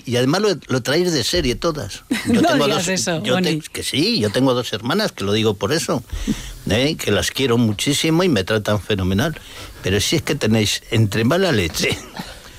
y además lo traéis de serie todas. Yo no tengo digas eso, que sí, yo tengo 2 hermanas, que lo digo por eso, que las quiero muchísimo y me tratan fenomenal. Pero si es que tenéis entre mala leche